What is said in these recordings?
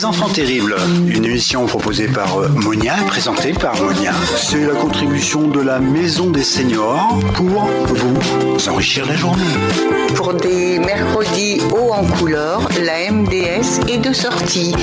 Les Enfants Terribles, une émission proposée par Monia, présentée par Monia. C'est la contribution de la Maison des Seniors pour vous enrichir la journée. Pour des mercredis hauts en couleur, la MDS est de sortie.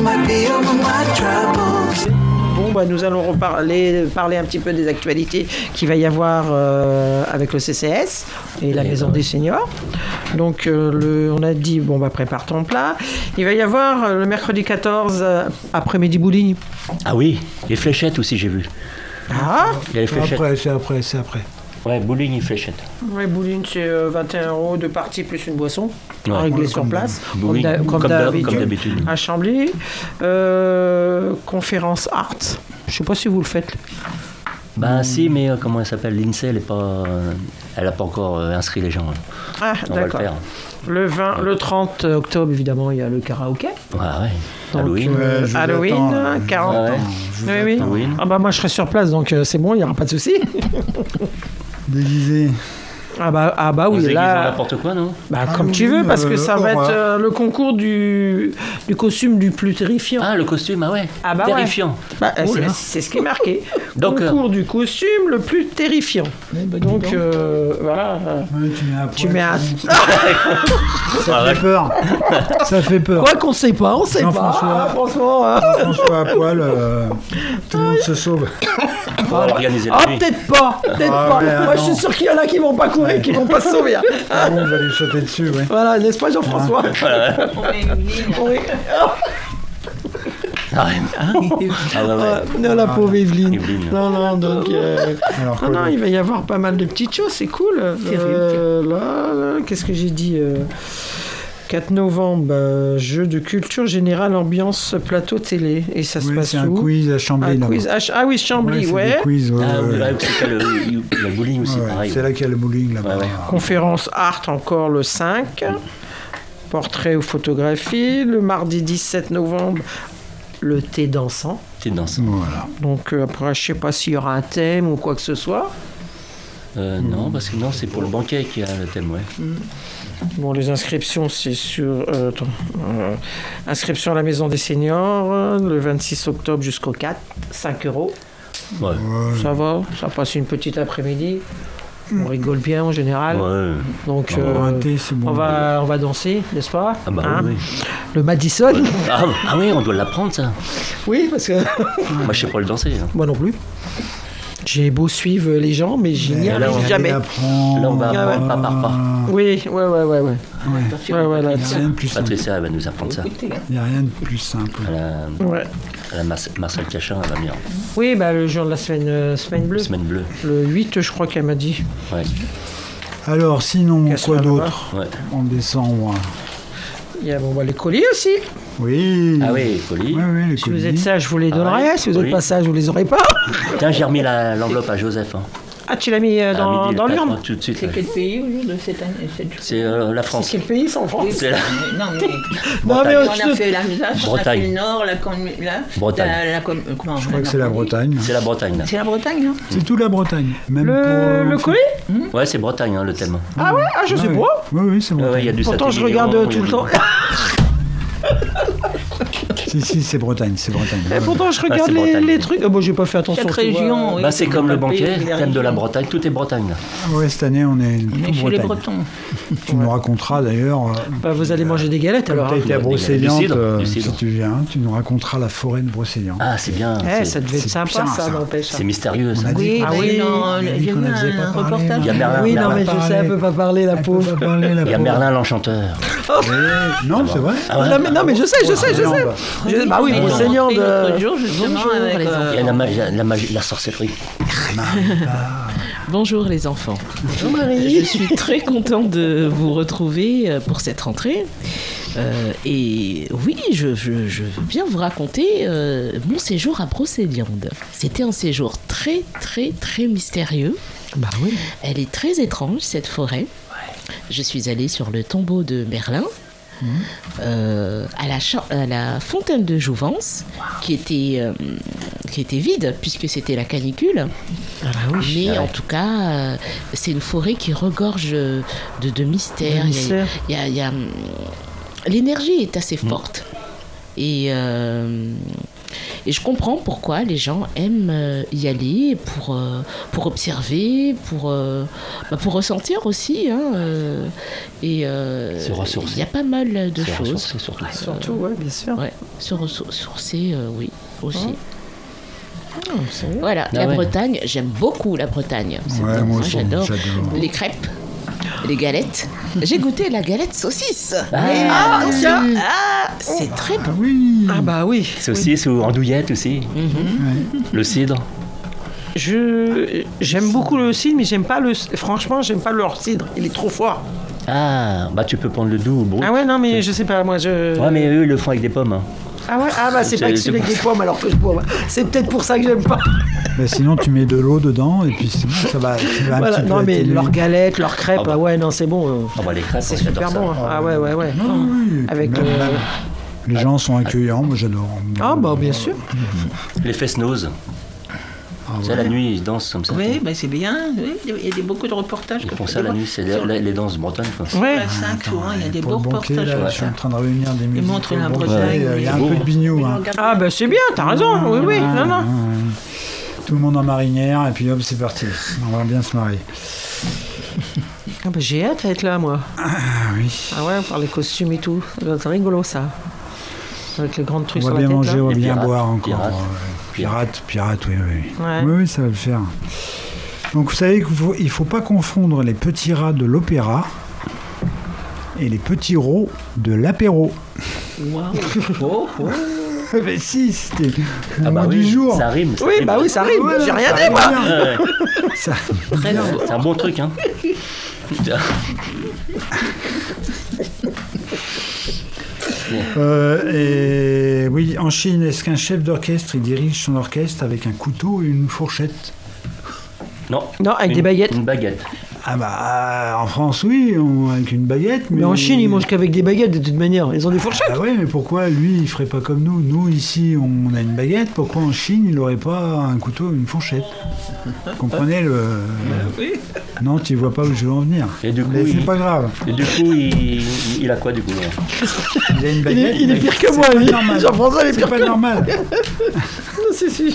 Bon, nous allons parler un petit peu des actualités qu'il va y avoir avec le CCS et la Maison des Seniors. Donc, on a dit, prépare ton plat. Il va y avoir le mercredi 14 après-midi bowling. Ah oui, les fléchettes aussi, j'ai vu. Ah, il y a les fléchettes. C'est après. Ouais, bowling et fléchettes. Ouais, bowling, c'est 21 € de partie plus une boisson, réglée sur place, bowling, comme d'habitude. À Chambly. Conférence art. Je sais pas si vous le faites. Si, mais comment elle s'appelle, l'INSEE, elle n'a pas encore inscrit les gens. Ah, on d'accord. Va le faire. Le 30 octobre, évidemment, il y a le karaoké. Ah ouais. Donc, Halloween, 40 ans. Oui. Halloween. Moi, je serai sur place, donc c'est bon, il n'y aura pas de souci. Déguisé. Oui, là. N'importe quoi, non? Comme tu veux, parce que ça va être le concours du costume du plus terrifiant. Ah, le costume, terrifiant. Ouais. C'est ce qui est marqué. Concours du costume le plus terrifiant. Donc, voilà. Tu mets un Ça fait peur. Ça fait peur. Quoi qu'on sait pas, on sait pas. François à poil, tout le monde se sauve. On va organiser la nuit. Peut-être pas. Moi, je suis sûr qu'il y en a qui vont pas courir, qui vont pas se sauver. On va lui sauter dessus, oui. Voilà, n'est-ce pas, Jean-François? Oui. Non, la pauvre Evelyne. Non, donc. Non, il va y avoir pas mal de petites choses, c'est cool. Là, qu'est-ce que j'ai dit 4 novembre, jeu de culture générale, ambiance plateau télé. Et ça se passe où? C'est un quiz à Chambly. Ah oui, Chambly, ouais. C'est quiz, le bowling aussi, pareil. C'est là qu'il y a le bowling, là-bas. Conférence art encore le 5. Portrait ou photographie. Le mardi 17 novembre, le thé dansant. Voilà. Donc après, je sais pas s'il y aura un thème ou quoi que ce soit. Non, parce que c'est pour le banquet qu'il y a le thème, ouais. Bon, les inscriptions, c'est sur... inscription à la Maison des Seniors, le 26 octobre jusqu'au 4, 5 €. Ouais. Ça va, ça passe une petite après-midi. On rigole bien en général. Ouais. Donc, c'est bon. on va danser, n'est-ce pas? Oui. Le Madison. Ah oui, on doit l'apprendre, ça. Oui, parce que... Moi, je sais pas le danser. Moi non plus. J'ai beau suivre les gens, mais je n'y arrive jamais. Là, on va pas par pas. Oui, ouais. Là, Patricia, elle va nous apprendre ça. Il n'y a rien de plus simple. Marcel Cachin, elle va venir. Oui, le jour de la semaine bleue. Semaine bleue. Le 8, je crois qu'elle m'a dit. Ouais. Alors, sinon, quoi d'autre en décembre? Il y a les colis aussi. Oui. Ah oui, les colis. Oui, les si colis. vous êtes sage, vous les donnerez. Si vous n'êtes pas sage, vous les aurez pas. Tiens, j'ai remis l'enveloppe à Joseph. Ah, tu l'as mis dans l'urne? Tout de suite. C'est quel pays au jour de cette année? C'est la France. C'est quel pays? C'est en France. C'est la... Non, mais on a fait l'Alsace, on a Bretagne. fait le Nord, Bretagne. Je crois que c'est la Bretagne. C'est la Bretagne. C'est la Bretagne, non? C'est tout la Bretagne. Même le colis? Ouais, c'est Bretagne, le thème. Ah ouais? Ah, je sais pas. Oui, c'est Bretagne. Il y a du Pourtant, je regarde tout le temps. Si, c'est Bretagne. Et pourtant, je regarde les trucs. J'ai pas fait attention. Chaque région, oui. C'est comme le banquet, thème de la Bretagne. Tout est Bretagne. Oui, cette année, on est chez les Bretons. Tu nous raconteras d'ailleurs. vous allez manger des galettes alors. Tu as été à Brocéliande, si tu viens, tu nous raconteras la forêt de Brocéliande. Ah, c'est bien. Ça devait être sympa, ça n'empêche. C'est mystérieux, ça. Oui, j'ai vu un reportage. Il y a Merlin. Oui, non, mais je sais, elle peut pas parler, la pauvre. Il y a Merlin l'enchanteur. Non, c'est vrai. Non, mais je sais. Oui, Brocéliande. L'autre jour, justement, avec Il y a la sorcellerie. Bonjour les enfants. Bonjour Marie. Je suis très contente de vous retrouver pour cette rentrée. Et oui, je veux bien vous raconter mon séjour à Brocéliande. C'était un séjour très, très, très mystérieux. Oui. Elle est très étrange, cette forêt. Je suis allée sur le tombeau de Merlin. À la fontaine de Jouvence, qui était vide puisque c'était la canicule. Mais en tout cas, c'est une forêt qui regorge de mystères. L'énergie est assez forte. Et je comprends pourquoi les gens aiment y aller pour observer, pour ressentir aussi. Se ressourcer. Il y a pas mal de choses. Surtout, ouais, bien sûr. Ouais, se ressourcer, oui, aussi. C'est bien. Voilà, la Bretagne, j'aime beaucoup la Bretagne. Ouais, moi aussi, j'adore j'adore. les crêpes, les galettes. J'ai goûté la galette saucisse. attention. C'est très bon. Oui. Ah bah oui. Saucisse ou andouillette aussi. Le cidre. J'aime beaucoup le cidre, mais franchement, j'aime pas leur cidre. Il est trop fort. Ah, bah tu peux prendre le doux ou brut. Ah ouais, non, mais je sais pas, moi Ouais, mais eux, ils le font avec des pommes. Hein. Ah ouais, ah bah c'est pas que c'est avec des pommes alors que je bois. C'est peut-être pour ça que j'aime pas. Bah, sinon, tu mets de l'eau dedans et puis c'est bon, ça va un Voilà, petit peu non mais atténuer. leurs galettes, leurs crêpes, Ah bah. ouais, non, c'est bon. Ah bah les crêpes, C'est j'adore super ça. bon. Ah ouais. Non, oui, et puis Avec même, les gens sont accueillants, moi j'adore. Ah bah bien sûr. Les fest-noses. Ah Ça, ouais. la nuit, ils dansent comme ça. Oui, ben c'est bien. Oui, il y a beaucoup de reportages. Ils comme font ça la nuit, c'est les danses bretonnes. Quoi. Ouais. La 5, souvent, il y a des Pour beaux le banquet, reportages. là, comme je suis ça. en train de réunir des musiques. montrent la pour le Bretagne, banquet, il y a un oui. peu de bignou. Hein. Ah bah c'est bien, t'as raison. Oui, non, non. Tout le monde en marinière et puis hop, c'est parti. On va bien se marier. Ah bah j'ai hâte d'être là, moi. Ah oui. Ah ouais, par les costumes et tout. C'est rigolo ça. Avec les grands trucs On sur va la bien tête. manger, on va Les bien pirates, boire encore. pirates. Pirate, oui. Ouais. Oui, ça va le faire. Donc vous savez qu'il ne faut pas confondre les petits rats de l'opéra et les petits rots de l'apéro. Mais si, c'était le mot du jour. Ça rime. Oui, rime. bah oui, ça arrive. Voilà, J'ai rien ça dit, arrive moi. bien. Ouais, ouais. Ça- C'est un bon truc, hein. Et oui, en Chine, est-ce qu'un chef d'orchestre il dirige son orchestre avec un couteau et une fourchette? Non. Non, avec des baguettes. Une baguette. Ah bah en France oui, avec une baguette. Mais en Chine, ils mangent qu'avec des baguettes de toute manière. Ils ont des fourchettes. Ah ouais, mais pourquoi lui il ferait pas comme nous? Nous ici on a une baguette, pourquoi en Chine il n'aurait pas un couteau et une fourchette? Vous comprenez le... Non, tu vois pas où je veux en venir. Et du coup, Mais c'est pas grave. Et du coup, il a quoi du coup là Il a une baguette. Il est mais pire que c'est moi, pas lui. normal. Jean-François, il est C'est pire pas que normal. Non, si.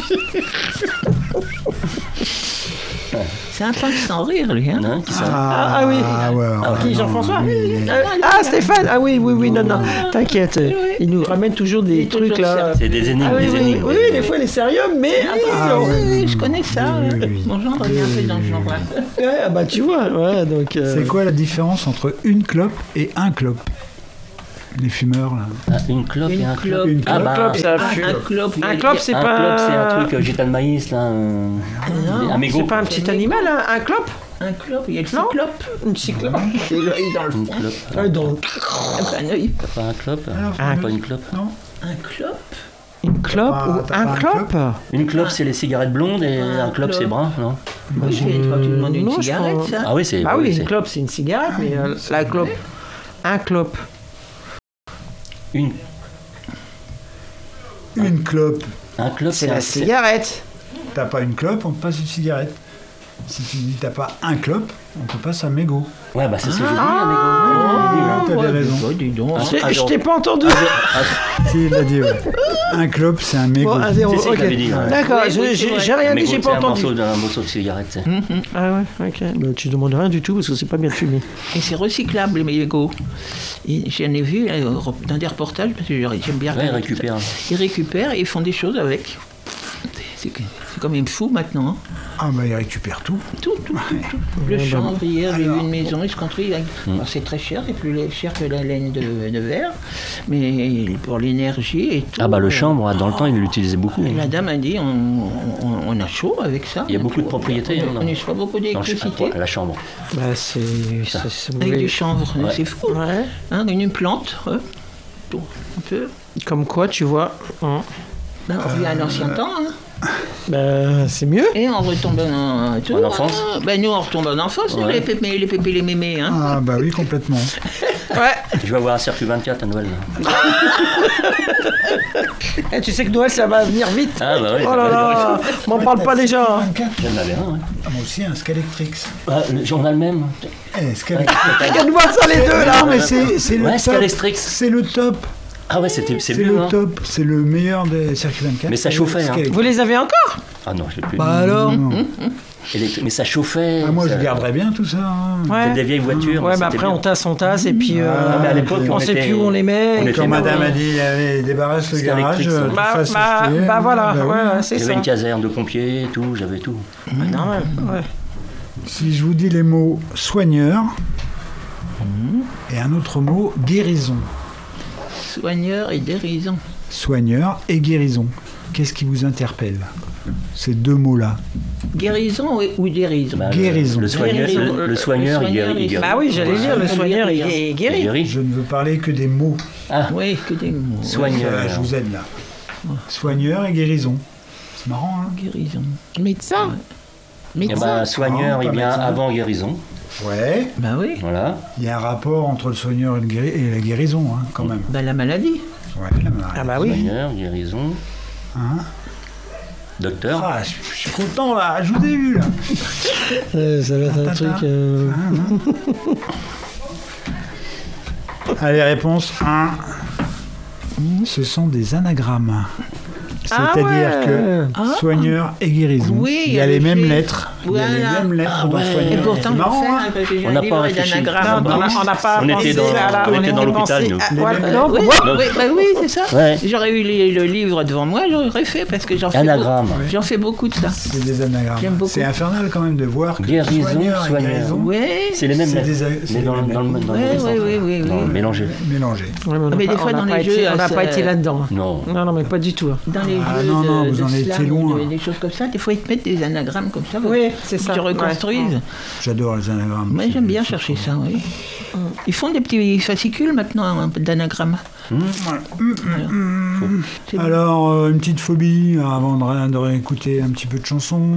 C'est un temps sans rire, lui. Hein. Hein, qui ça Ah oui. ouais, Qui, non, Jean-François lui, il est- Ah, Stéphane. Ah oui, non. T'inquiète. Il nous ramène toujours des trucs là. C'est des énigmes, Ah oui, des énigmes. oui, des fois il est sérieux, mais Ah, attention. oui, Je connais ça. oui. Mon gendre est un peu dans ce genre-là. Ouais, ah bah tu vois, ouais, donc. C'est quoi la différence entre une clope et un clope? Les fumeurs là. Ah, une clope et un clope. Une Ah clope, bah, clope, ça pue. Un clope. Un clope, c'est un pas. clope, c'est un truc gita de maïs là. Un mégot. C'est pas un petit animal, hein, un clope. Un clope, il y a le Non. cyclope. Une cyclope. C'est l'œil dans le Une fond. clope. Ah, donc. Un œil. T'as pas un clope Un Pas une clope. Non. Un clope. Une clope Ah, ou t'as un pas un clope. Une clope, c'est les cigarettes blondes et Un un clope, clope. c'est brun, non Bah, c'est quand tu demandes une non, je cigarette, crois- ça. Ah oui, c'est. Ah oui, c'est- une clope, c'est une cigarette, mais la clope. Un clope. Une. Une clope. Un clope, C'est la cigarette. T'as pas une clope, on te passe une cigarette. Si tu dis t'as pas un clope, on te passe un mégot. Ouais, bah c'est ce que j'ai dit, un Ah, t'avais raison. Oh, dis donc. Je t'ai pas entendu. Si, il l'a dit, ouais. Un clope, c'est un mégot. Bon, 1-0, C'est ce ok. qu'il avait dit, ouais. D'accord, Oui, oui, c'est vrai. j'ai rien dit, j'ai pas entendu. Un morceau de cigarette, c'est. Ah ouais, ok. Bah, tu demandes rien du tout parce que c'est pas bien fumé. Et c'est recyclable, les mégots. Et j'en ai vu dans des reportages, parce que j'aime bien. Ouais, ils récupèrent. Ils récupèrent et ils font des choses avec. C'est quand même fou maintenant. Hein. Ah bah il récupère tout. Tout. Le chanvre, hier, j'ai vu une maison, ils se construisent. Alors, c'est très cher, c'est plus cher que la laine de verre. Mais pour l'énergie et tout. Ah bah le chanvre, dans le temps, ils l'utilisaient beaucoup. La dame a dit on a chaud avec ça. Il y a beaucoup de propriétés, hein, On non. n'utilise pas beaucoup Non, d'électricité. la chambre. Bah, c'est Avec du chanvre, Ouais. c'est fou. Ouais. Hein, une plante, tout, un peu. Comme quoi, tu vois. Hein. Ben, on revient à l'ancien temps. Hein. Bah, c'est mieux. Et on retombe en, tout, En enfance. hein. Ben, nous, on retombe en enfance, Ouais. les pépés, les mémés. Hein. Ah bah oui, complètement. Ouais. Je vais avoir un circuit 24 à Noël. Là. Et tu sais que Noël, ça va venir vite. Ah bah oui. Oh là là, m'en parle pas déjà. Hein. J'en avais un, ouais. Ah, moi aussi, un Scalectrix. Ah, le journal même. Eh, Scalectrix. Regarde-moi ça les deux là. Non mais c'est le Ouais, top. Scalestrix. C'est le top. Ah ouais, c'est C'est vieux, le hein. top, c'est le meilleur des circuits 24. Mais ça chauffait, hein. Vous les avez encore? Ah non, je l'ai plus. Bah alors Mais ça chauffait. Ah, moi, je ça- garderais bien tout ça. Hein. Ouais. C'était des vieilles voitures. Ouais, mais c'était après bien. on tasse, et puis mais à l'époque, on on sait était- plus où on les met. on et était Quand puis, madame ouais. a dit, allez, débarrasse le C'était garage, électrique, ça. tout Bah, fasse bah, acheter. bah voilà, Bah oui. ouais, c'est J'avais ça. une caserne de pompiers, tout, j'avais tout. Normal, ouais. Si je vous dis les mots soigneur et un autre mot guérison. Soigneur et dérision. Soigneur et guérison. Qu'est-ce qui vous interpelle? Ces deux mots-là. Guérison ou dérison? Bah, Guérison. Le soigneur, Guérison. le soigneur, il guérit. Il guérit. Bah oui, j'allais dire, le soigneur il est Il guéri. guérit. Je ne veux parler que des mots. Ah, Oui, que des mots. soigneur. Je vous aide là. Soigneur et guérison. C'est marrant, hein? Guérison. Médecin. Eh Médecin. ben, soigneur, Non, il pas vient médecin. avant guérison. Ouais. Bah oui. Voilà. Il y a un rapport entre le soigneur et, et la guérison, hein, quand même. Bah la maladie. Ouais, la maladie. Ah bah oui. Soigneur, guérison, Hein? docteur. Ah, je suis content là, je vous ai vu là. Ça va être un truc. Allez, réponse 1. Ce sont des anagrammes. C'est-à-dire ouais. que soigneur et guérison. Oui, il y a les mêmes fait- lettres. Il y a les Voilà. mêmes lettres dans Et soigneur. pourtant, C'est marrant, hein? j'ai On un n'a pas livre réfléchi. d'anagramme. Non, on n'a pas On était pensé dans- à la- on était dans l'hôpital, pensé nous. à- Les ouais, mêmes- non, Oui, pourquoi oui, c'est ça. Ouais. J'aurais eu le livre devant moi, j'aurais fait parce que j'en fais Anagramme. beaucoup. J'en fais beaucoup de ça. C'est des anagrammes. J'aime beaucoup. C'est infernal quand même de voir que Guérison, soigneur et soigneur. guérison Oui. C'est les mêmes C'est lettres. des- c'est Mais les dans mêmes le dans le lettres. dans Ouais, le ouais, ouais, Non, ouais. mélangé. mélangés. Ouais, on n'a Mais pas- des fois, on n'a dans pas les été- jeux, on n'a ça- pas été là-dedans. Non. Non, mais pas du tout. Dans les Ah, jeux non, non, de vous en slam étiez ou loin. des choses comme ça, des fois ils te mettent des anagrammes comme ça. Oui, c'est ça. Tu reconstruisent. J'adore les anagrammes. Moi j'aime bien chercher ça, oui. Ils font des petits fascicules maintenant hein, d'anagrammes. C'est bon. Alors, une petite phobie avant de réécouter un petit peu de chansons.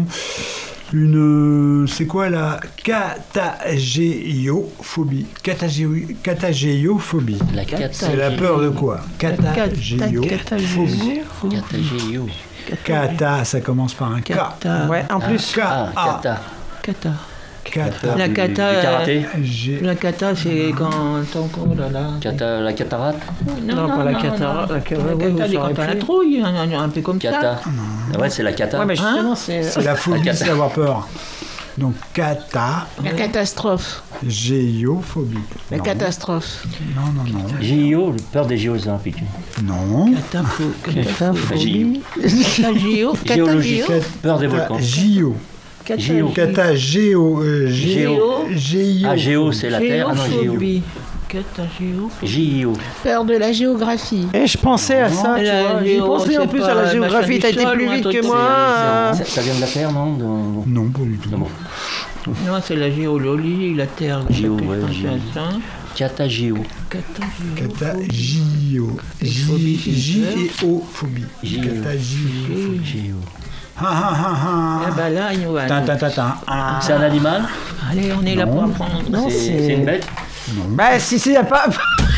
C'est quoi la catagéophobie? Catagéophobie. La cata. C'est la peur de quoi? Catagéophobie. Catagéo. Cata, ça commence par un K. Kata. Ouais, en plus. Ah, cata. Kata. Kata. La Du kata. karaté. La kata, c'est quand oh là là. La cataracte. Non, pas la cataracte. La ouais, kata, ouais, c'est ça quand aurait t'as la pu. trouille, un peu comme Cata. ça. Ah ouais, c'est la cata. Ouais, mais justement, c'est. C'est la phobie, Kata. c'est d'avoir peur. Donc, kata, La catastrophe. géophobie. La Non. catastrophe. Non, non, non. JO, peur des JO olympiques. Non. JO. Géologie. Peur des volcans. Géo. Géo. Kata, géo. Ah, Géo, c'est la terre. Ah non, Géo. Géophobie. Catagéo. JO. Peur de la géographie. Et je pensais à ça, tu La vois. J'y géo, pensais en c'est plus pas à la machin géographie. du T'as été sol plus ou un vite truc que comme moi. Ça vient de la terre, non? Non, pas du tout. Non, bon. Non, c'est la géologie, la terre. Géo, Je ouais, pense géo. à ça. Cata Géo. Kata, géo. Géophobie. Géo. Kata, géo. Géo. Ha ha ha Ah ha. bah là, il va. Ta ta ta ta. Ah. C'est un animal? Allez, on est là pour apprendre. Non, C'est une bête? Bah, si, y a pas.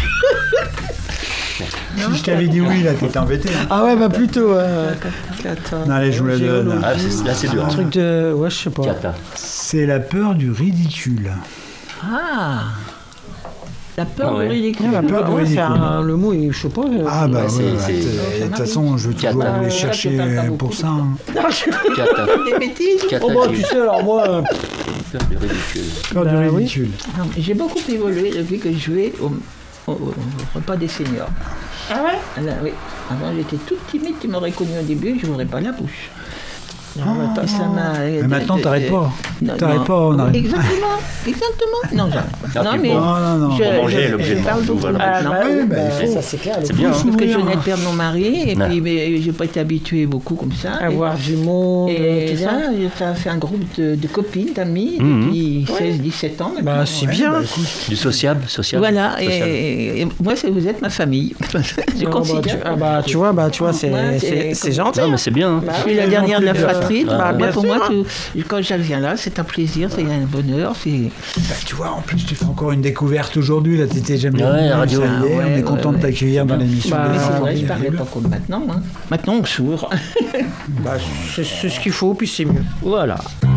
Si je t'avais dit oui, là, t'étais embêté. Hein. Ah ouais, bah plutôt. Non, allez, je vous la donne. Ah, là, c'est dur. Un truc de. Ouais, je sais pas. Cata. C'est la peur du ridicule. Ah, la peur Ah ouais. du ridicule. La peur du Ouais, c'est ridicule. le mot, je sais pas. Ah bah Ouais, oui, c'est- de toute façon, je veux toujours Cata. aller chercher pour ça. Hein. Cata. Des bêtises. Cata Oh, bah, Géo. tu sais, alors moi. Peur du ridicule. Peur Bah du oui. ridicule. Non, mais j'ai beaucoup évolué depuis que je vais au repas des seniors. Ah ouais Là, oui. Avant, j'étais toute timide, tu m'aurais connu au début, je n'ouvrais pas la bouche. Et ça m'a. Mais maintenant, t'arrêtes pas. Non, T'arrêtes non. pas, on arrête. Exactement. Non, j'arrête. Ah, Non, tu mais. peux- Non, non, non. je- Pour manger, je- l'objet de je parle Marlou, beaucoup voilà. maintenant. oui, bah, il faut. Ça, c'est clair. C'est bien. Parce que je s'ouvrir, venais hein. de perdre mon mari, et Non. puis mais j'ai pas été habituée beaucoup comme ça. Avoir du monde. Et tout ça. ça a fait un groupe de copines, d'amis, Mhm. depuis 16-17 ans. maintenant. Bah, c'est bien. Bah, écoute, Du sociable, sociable. Voilà, Sociable. et moi, vous êtes ma famille. Je Non, considère. tu vois, c'est Ouais, c'est gentil. Non, mais c'est bien. Je suis la dernière de la fratrie. Ah, Bah, bien pour sûr, moi, hein. quand je viens là, c'est un plaisir, c'est un bonheur. bah, tu vois, en plus, tu fais encore une découverte aujourd'hui. Là, t'étais jamais Ouais, venu, radio. ça y est, Ah, ouais, on est content de ouais. t'accueillir dans l'émission. Bah, des Mais c'est enfants vrai, je qui parlais arrivent. pas comme maintenant. Hein. Maintenant, on s'ouvre. Bah, c'est ce qu'il faut, puis c'est mieux. Voilà.